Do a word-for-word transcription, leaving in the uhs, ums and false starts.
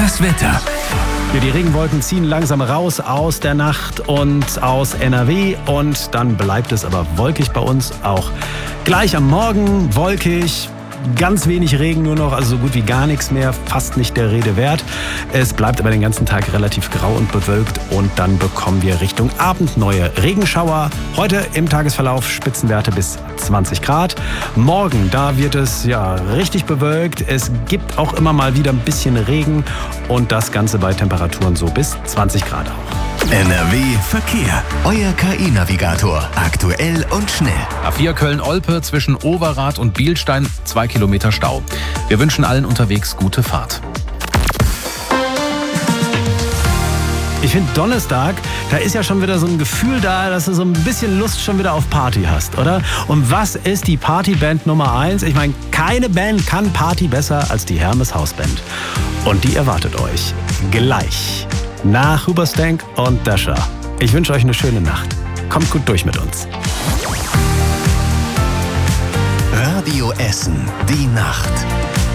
Das Wetter. Ja, die Regenwolken ziehen langsam raus aus der Nacht und aus N R W und dann bleibt es aber wolkig bei uns auch. Gleich am Morgen wolkig. Ganz wenig Regen nur noch, also so gut wie gar nichts mehr, fast nicht der Rede wert. Es bleibt aber den ganzen Tag relativ grau und bewölkt und dann bekommen wir Richtung Abend neue Regenschauer. Heute im Tagesverlauf Spitzenwerte bis zwanzig Grad. Morgen, da wird es ja richtig bewölkt. Es gibt auch immer mal wieder ein bisschen Regen und das Ganze bei Temperaturen so bis zwanzig Grad auch. N R W Verkehr. Euer K I-Navigator. Aktuell und schnell. A vier Köln-Olpe zwischen Overath und Bielstein, zwei Kilometer Stau. Wir wünschen allen unterwegs gute Fahrt. Ich finde Donnerstag, da ist ja schon wieder so ein Gefühl da, dass du so ein bisschen Lust schon wieder auf Party hast, oder? Und was ist die Partyband Nummer eins? Ich meine, keine Band kann Party besser als die Hermes Hausband. Und die erwartet euch gleich nach Hoobastank und Dasha. Ich wünsche euch eine schöne Nacht. Kommt gut durch mit uns. Radio Essen, die Nacht.